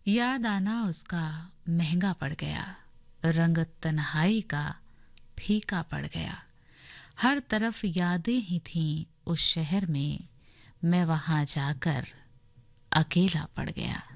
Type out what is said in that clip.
याद आना उसका महंगा पड़ गया, रंग तन्हाई का फीका पड़ गया। हर तरफ यादें ही थीं उस शहर में, मैं वहां जाकर अकेला पड़ गया।